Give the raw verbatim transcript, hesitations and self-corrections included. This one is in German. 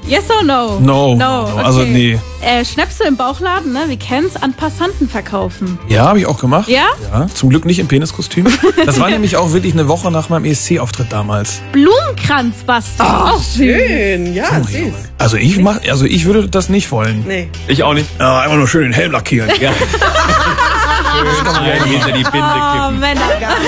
Yes or no? No. No. Okay. Also nee. Äh, Schnäpse im Bauchladen, ne? Wir kennen's, an Passanten verkaufen. Ja, habe ich auch gemacht. Ja? Ja. Zum Glück nicht im Peniskostüm. Das war nämlich auch wirklich eine Woche nach meinem E S C-Auftritt damals. Blumenkranz basteln. Ach, schön. Ja, süß. Also ich mach, also ich würde das nicht wollen. Nee. Ich auch nicht. Ja, einfach nur schön den Helm lackieren. Ja. Schön hinter die Binde kippen. Oh, Männer.